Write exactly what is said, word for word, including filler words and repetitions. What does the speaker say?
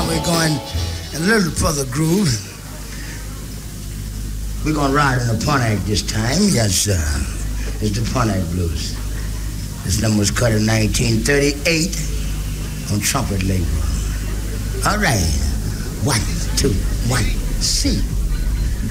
now we're going a little further groove. We're going to ride in the Pontiac this time. Yes, sir. It's the Pontiac Blues. This number was cut in nineteen thirty-eight on trumpet label. All right. One, two, one, C.